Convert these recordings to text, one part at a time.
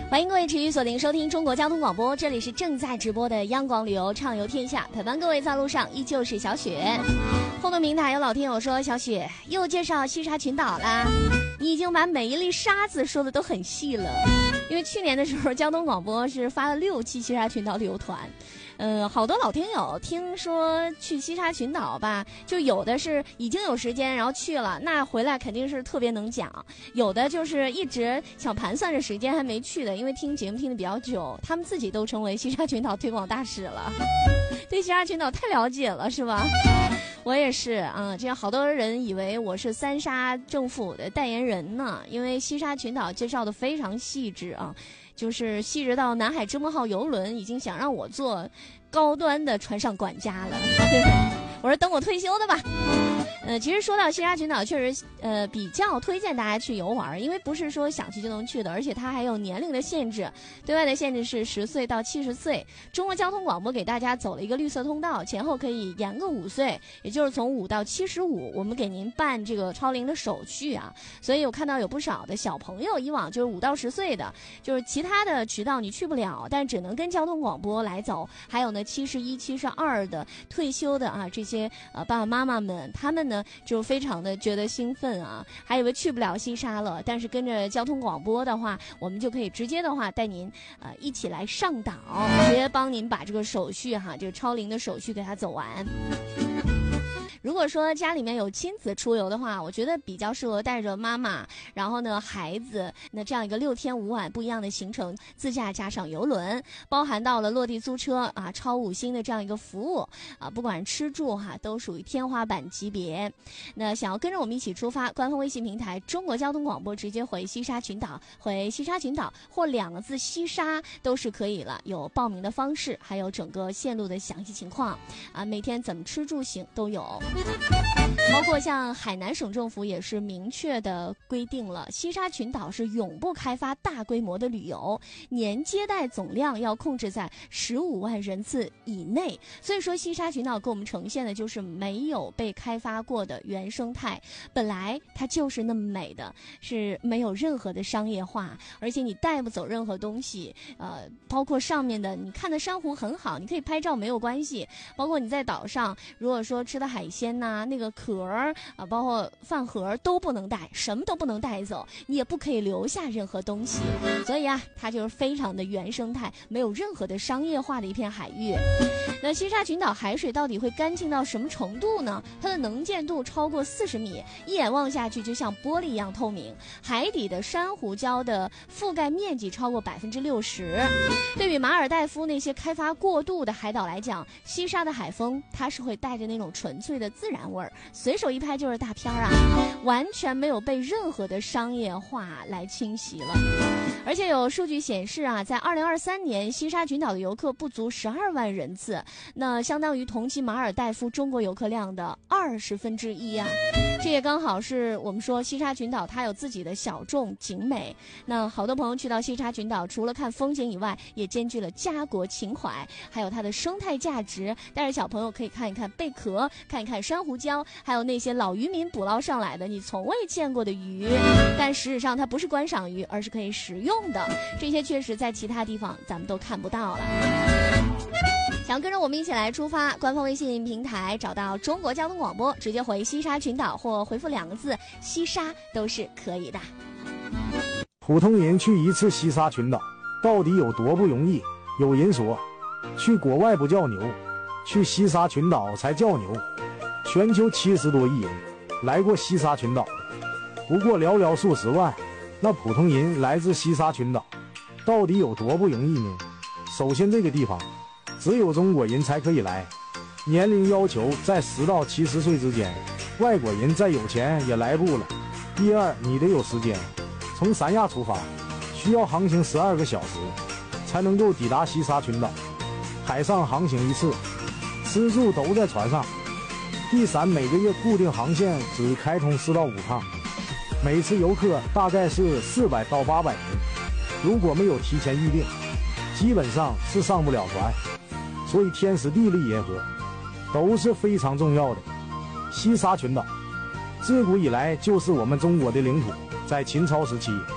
欢迎各位持续锁定收听中国交通广播，这里是正在直播的央广旅游畅游天下，陪伴各位在路上依旧是小雪。互动平台有老听友说，小雪又介绍西沙群岛啦，你已经把每一粒沙子说的都很细了。因为去年的时候交通广播是发了6期西沙群岛旅游团，好多老听友听说去西沙群岛吧，就有的是已经有时间然后去了，那回来肯定是特别能讲，有的就是一直想盘算着时间还没去的，因为听节目听的比较久，他们自己都成为西沙群岛推广大使了，对西沙群岛太了解了是吧？我也是啊，这样好多人以为我是三沙政府的代言人呢，因为西沙群岛介绍的非常细致啊，就是细致到南海之梦号邮轮已经想让我做高端的船上管家了。我说等我退休的吧。其实说到西沙群岛，确实比较推荐大家去游玩，因为不是说想去就能去的，而且它还有年龄的限制，对外的限制是10岁到70岁。中国交通广播给大家走了一个绿色通道，前后可以延个5岁，也就是从5到75，我们给您办这个超龄的手续啊。所以我看到有不少的小朋友，以往就是5到10岁的，就是其他的渠道你去不了，但只能跟交通广播来走。还有呢71、72的退休的啊，这些爸爸妈妈们，他们呢就非常的觉得兴奋啊，还以为去不了西沙了，但是跟着交通广播的话，我们就可以直接的话带您一起来上岛，直接帮您把这个手续哈，这个超龄的手续给它走完。如果说家里面有亲子出游的话，我觉得比较适合带着妈妈，然后呢孩子，那这样一个6天5晚不一样的行程，自驾加上游轮，包含到了落地租车啊，超5星的这样一个服务啊，不管吃住哈都属于天花板级别。那想要跟着我们一起出发，官方微信平台中国交通广播直接回西沙群岛，回西沙群岛或2个字西沙都是可以了，有报名的方式，还有整个线路的详细情况啊，每天怎么吃住行都有。包括像海南省政府也是明确的规定了，西沙群岛是永不开发大规模的旅游，年接待总量要控制在15万人次以内。所以说西沙群岛给我们呈现的就是没有被开发过的原生态，本来它就是那么美的，是没有任何的商业化，而且你带不走任何东西，包括上面的你看的珊瑚很好，你可以拍照没有关系，包括你在岛上如果说吃的海鲜呐，那个壳啊，包括饭盒都不能带，什么都不能带走，你也不可以留下任何东西。所以啊，它就是非常的原生态，没有任何的商业化的一片海域。那西沙群岛海水到底会干净到什么程度呢？它的能见度超过40米，一眼望下去就像玻璃一样透明。海底的珊瑚礁的覆盖面积超过60%。对比马尔代夫那些开发过度的海岛来讲，西沙的海风它是会带着那种纯粹的自然味儿，随手一拍就是大片啊，完全没有被任何的商业化来侵袭了。而且有数据显示啊，在2023年西沙群岛的游客不足12万人次，那相当于同期马尔代夫中国游客量的1/20啊。这也刚好是我们说西沙群岛它有自己的小众景美，那好多朋友去到西沙群岛除了看风景以外，也兼具了家国情怀，还有它的生态价值，带着小朋友可以看一看贝壳，看一看珊瑚礁，还有那些老渔民捕捞上来的你从未见过的鱼，但实质上它不是观赏鱼，而是可以食用的，这些确实在其他地方咱们都看不到了。想跟着我们一起来出发，官方微信平台找到中国交通广播，直接回西沙群岛或回复2个字西沙都是可以的。 普通人去一次西沙群岛到底有多不容易？有人说去国外不叫牛，去西沙群岛才叫牛。全球70多亿人来过西沙群岛，不过寥寥数十万。那普通人来自西沙群岛到底有多不容易呢？首先这个地方只有中国人才可以来，年龄要求在10到70岁之间，外国人再有钱也来不了。第二，你得有时间，从三亚出发需要航行12个小时才能够抵达西沙群岛，海上航行1次，吃住都在船上。第三，每个月固定航线只开通4到5趟，每次游客大概是400到800人，如果没有提前预定，基本上是上不了船。所以天时地利人和都是非常重要的。西沙群岛自古以来就是我们中国的领土，在秦朝时期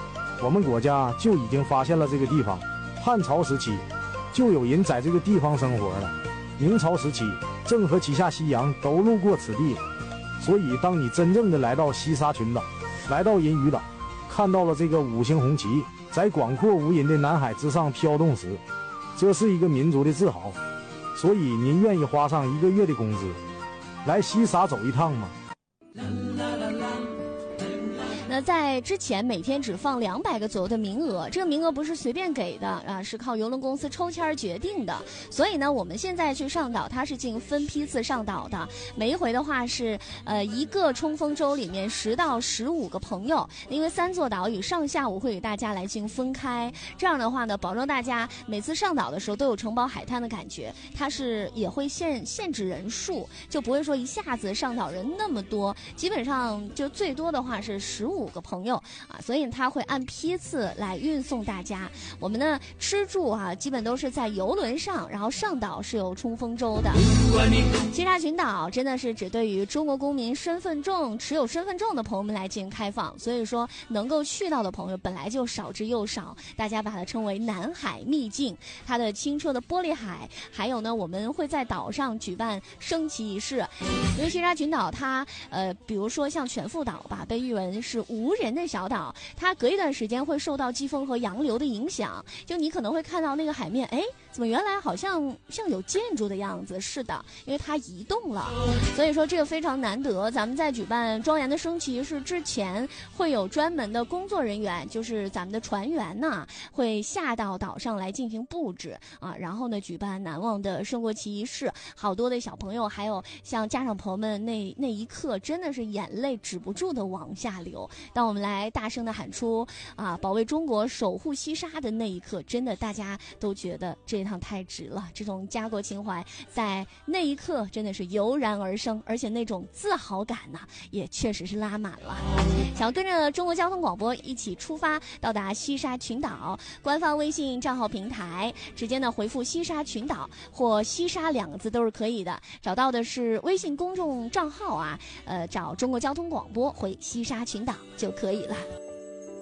我们国家就已经发现了这个地方。汉朝时期就有人在这个地方生活了，明朝时期郑和旗下西洋都路过此地。所以当你真正的来到西沙群岛，来到银鱼岛，看到了这个5星红旗在广阔无垠的南海之上飘动时，这是一个民族的自豪。所以您愿意花上1个月的工资来西沙走一趟吗？ 那在之前每天只放200个左右的名额，这个名额不是随便给的啊，是靠邮轮公司抽签决定的。所以呢，我们现在去上岛，它是进行分批次上岛的。每一回的话是一个冲锋舟里面10到15个朋友，因为3座岛屿上下午会给大家来进行分开。这样的话呢，保证大家每次上岛的时候都有城堡海滩的感觉。它是也会限制人数，就不会说一下子上岛人那么多，基本上就最多的话是15个朋友啊，所以他会按批次来运送大家。我们呢吃住啊，基本都是在游轮上，然后上岛是有冲锋舟的。西沙群岛真的是只对于中国公民身份证持有身份证的朋友们来进行开放，所以说能够去到的朋友本来就少之又少，大家把它称为南海秘境。它的清澈的玻璃海，还有呢我们会在岛上举办升旗仪式。因为西沙群岛它比如说像全副岛吧，被誉为是无人的小岛，它隔一段时间会受到季风和洋流的影响，就你可能会看到那个海面，哎，怎么原来好像有建筑的样子？是的，因为它移动了，所以说这个非常难得。咱们在举办庄严的升旗仪式之前，会有专门的工作人员，就是咱们的船员呐，会下到岛上来进行布置啊，然后呢举办难忘的升国旗仪式。好多的小朋友还有像家长朋友们那一刻真的是眼泪止不住的往下流。当我们来大声的喊出啊保卫中国守护西沙的那一刻，真的大家都觉得这一趟太值了，这种家国情怀在那一刻真的是油然而生，而且那种自豪感呢也确实是拉满了。想跟着中国交通广播一起出发到达西沙群岛，官方微信账号平台直接呢回复西沙群岛或西沙2个字都是可以的，找到的是微信公众账号啊，找中国交通广播回西沙群岛就可以了。